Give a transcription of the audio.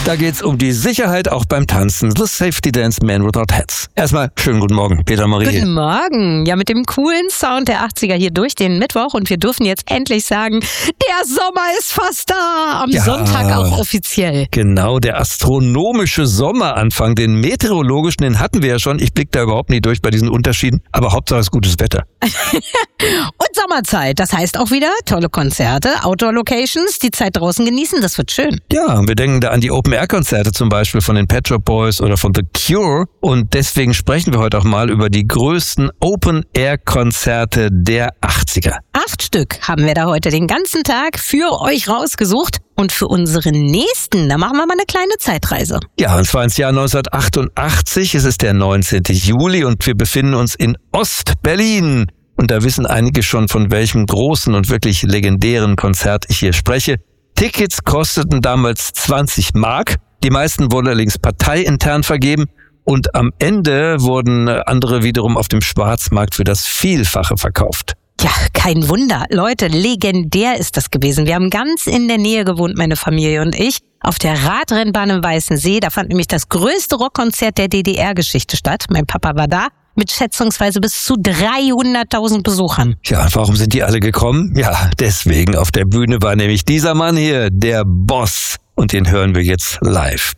Da geht's um die Sicherheit auch beim Tanzen. The Safety Dance Men Without Hats. Erstmal schönen guten Morgen, Peter Marie. Guten Morgen. Ja, mit dem coolen Sound der 80er hier durch den Mittwoch und wir dürfen jetzt endlich sagen, der Sommer ist fast da. Am Sonntag auch offiziell. Genau, der astronomische Sommeranfang, den meteorologischen, den hatten wir ja schon. Ich blicke da überhaupt nicht durch bei diesen Unterschieden, aber Hauptsache ist gutes Wetter. Und Sommerzeit, das heißt auch wieder tolle Konzerte, Outdoor-Locations, die Zeit draußen genießen, das wird schön. Ja, wir denken da an die Open-Air-Konzerte zum Beispiel von den Pet Shop Boys oder von The Cure. Und deswegen sprechen wir heute auch mal über die größten Open-Air-Konzerte der 80er. 8 Stück haben wir da heute den ganzen Tag für euch rausgesucht. Und für unseren nächsten, da machen wir mal eine kleine Zeitreise. Ja, und zwar ins Jahr 1988. Es ist der 19. Juli und wir befinden uns in Ost-Berlin. Und da wissen einige schon, von welchem großen und wirklich legendären Konzert ich hier spreche. Tickets kosteten damals 20 Mark. Die meisten wurden allerdings parteiintern vergeben. Und am Ende wurden andere wiederum auf dem Schwarzmarkt für das Vielfache verkauft. Ja, kein Wunder. Leute, legendär ist das gewesen. Wir haben ganz in der Nähe gewohnt, meine Familie und ich, auf der Radrennbahn im Weißen See. Da fand nämlich das größte Rockkonzert der DDR-Geschichte statt. Mein Papa war da mit schätzungsweise bis zu 300.000 Besuchern. Ja, und warum sind die alle gekommen? Ja, deswegen. Auf der Bühne war nämlich dieser Mann hier, der Boss. Und den hören wir jetzt live.